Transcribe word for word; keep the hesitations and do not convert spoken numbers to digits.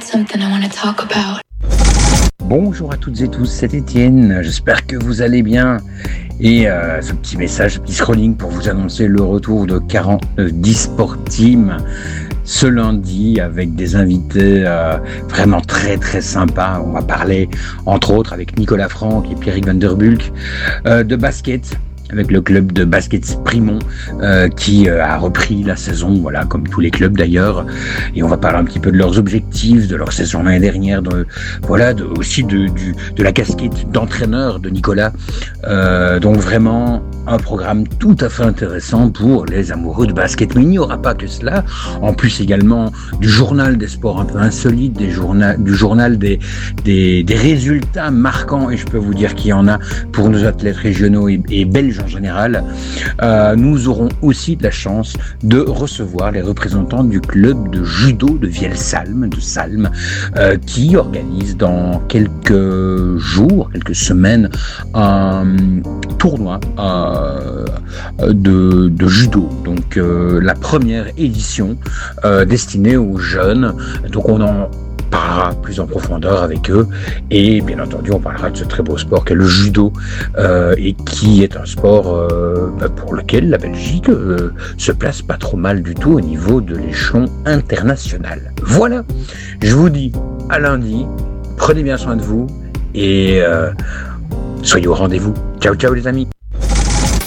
something I want to talk about. Bonjour à toutes et tous, c'est Étienne, j'espère que vous allez bien. Et euh, ce petit message, ce petit scrolling pour vous annoncer le retour de quarante-dix Sport Team ce lundi avec des invités euh, vraiment très très sympas. On va parler entre autres avec Nicolas Franck et Pierrick Van Der Bulck euh, de basket, avec le club de basket Primont euh, qui euh, a repris la saison, voilà, comme tous les clubs d'ailleurs. Et on va parler un petit peu de leurs objectifs, de leur saison l'année dernière, de, voilà, de, aussi de, du, de la casquette d'entraîneur de Nicolas. Euh, donc vraiment un programme tout à fait intéressant pour les amoureux de basket. Mais il n'y aura pas que cela. En plus également du journal des sports un peu insolites, des journal, du journal des, des, des résultats marquants. Et je peux vous dire qu'il y en a pour nos athlètes régionaux et, et belges en général. Euh, nous aurons aussi de la chance de recevoir les représentants du club de judo de Vielsalm, de Salm, euh, qui organise dans quelques jours, quelques semaines, un tournoi euh, de, de judo. Donc euh, la première édition euh, destinée aux jeunes. Donc on en parlera plus en profondeur avec eux et bien entendu on parlera de ce très beau sport qu'est le judo euh, et qui est un sport euh, pour lequel la Belgique euh, se place pas trop mal du tout au niveau de l'échelon international. Voilà, je vous dis à lundi, prenez bien soin de vous et euh, soyez au rendez-vous. Ciao ciao les amis.